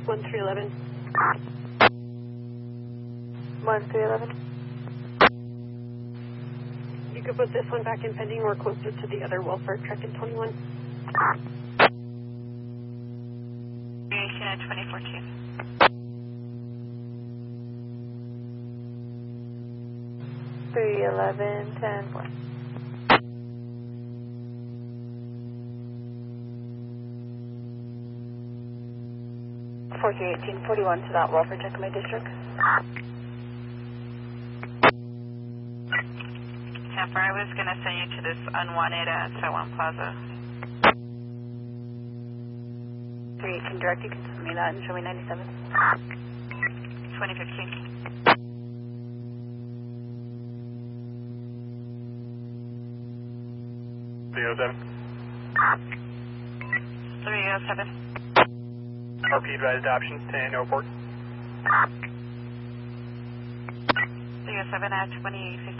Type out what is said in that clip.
1311. 1311. You could put this one back in pending or closer to the other welfare truck in 21. 318 at 2014. 311, 10-4. $4318.41 to that welfare check in my district. Tampa, I was going to send you to this unwanted at Taiwan Plaza. 318 direct, you can send me that and show me 97. 2015. $307. 307. RP advised options, 10 airport. 307 at 2015.